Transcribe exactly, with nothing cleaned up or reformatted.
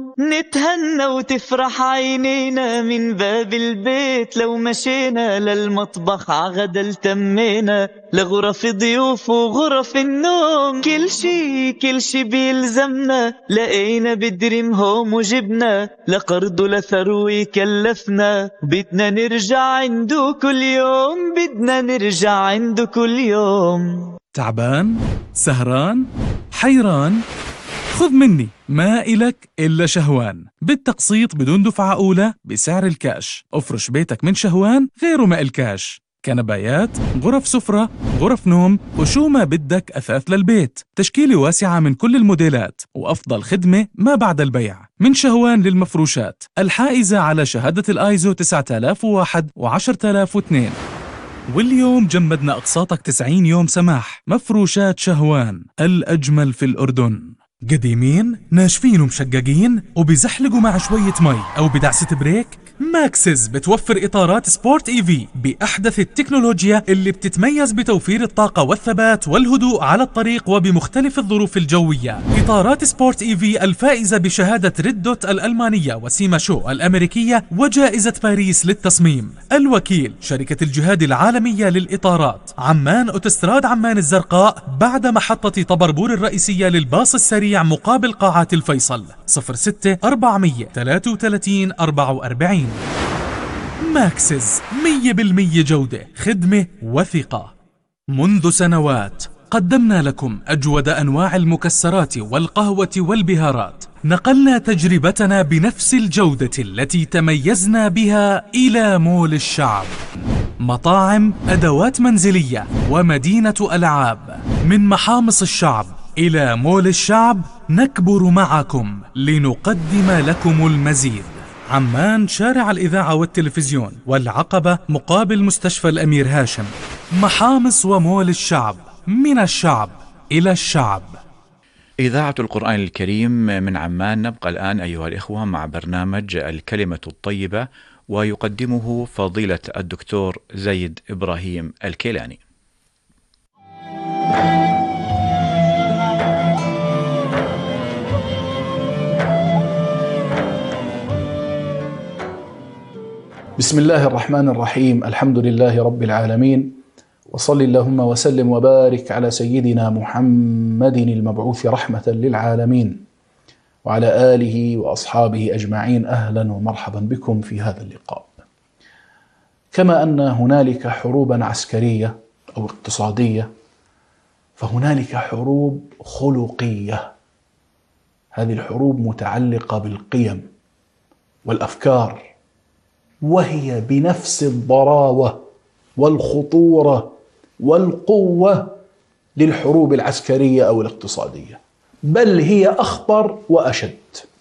نتهنى وتفرح عينينا من باب البيت، لو مشينا للمطبخ عغدا التمينا، لغرف ضيوف وغرف النوم، كل شي كل شي بيلزمنا لقينا بدريم هوم وجبنا، لقرض لثروي كلفنا، بدنا نرجع عنده كل يوم، بدنا نرجع عنده كل يوم. تعبان؟ سهران؟ حيران؟ خذ مني، ما إلك إلا شهوان، بالتقسيط بدون دفعة أولى بسعر الكاش. افرش بيتك من شهوان غيره ما إلكاش، كنبايات، غرف سفرة، غرف نوم، وشو ما بدك أثاث للبيت. تشكيلة واسعة من كل الموديلات، وأفضل خدمة ما بعد البيع. من شهوان للمفروشات الحائزة على شهادة الآيزو تسعة آلاف وواحد وعشرة آلاف واثنين. واليوم جمدنا أقساطك تسعين يوم سماح. مفروشات شهوان الأجمل في الأردن، قديمين ناشفين ومشققين وبيزحلقوا مع شوية مي أو بدعسة بريك. ماكسز بتوفر إطارات سبورت إيفي بأحدث التكنولوجيا اللي بتتميز بتوفير الطاقة والثبات والهدوء على الطريق وبمختلف الظروف الجوية. إطارات سبورت إيفي الفائزة بشهادة ريد دوت الألمانية وسيما شو الأمريكية وجائزة باريس للتصميم. الوكيل شركة الجهاد العالمية للإطارات، عمان أوتوستراد عمان الزرقاء بعد محطة طبربور الرئيسية للباص السريع مقابل قاعات الفيصل. صفر ستة أربعمية ثلاثة وثلاثين أربعة وأربعين. ماكسز، مية بالمية جودة، خدمة وثقة. منذ سنوات قدمنا لكم أجود أنواع المكسرات والقهوة والبهارات. نقلنا تجربتنا بنفس الجودة التي تميزنا بها إلى مول الشعب. مطاعم، أدوات منزلية ومدينة ألعاب. من محامص الشعب إلى مول الشعب نكبر معكم لنقدم لكم المزيد. عمان شارع الإذاعة والتلفزيون والعقبة مقابل مستشفى الأمير هاشم. محامص ومول الشعب، من الشعب إلى الشعب. إذاعة القرآن الكريم من عمان. نبقى الآن أيها الإخوة مع برنامج الكلمة الطيبة، ويقدمه فضيلة الدكتور زيد إبراهيم الكيلاني. بسم الله الرحمن الرحيم. الحمد لله رب العالمين، وصل اللهم وسلم وبارك على سيدنا محمد المبعوث رحمة للعالمين وعلى آله وأصحابه أجمعين. أهلا ومرحبا بكم في هذا اللقاء. كما أن هنالك حروبا عسكرية أو اقتصادية، فهنالك حروب خلقية. هذه الحروب متعلقة بالقيم والأفكار، وهي بنفس الضراوة والخطورة والقوة للحروب العسكرية أو الاقتصادية، بل هي أخطر وأشد.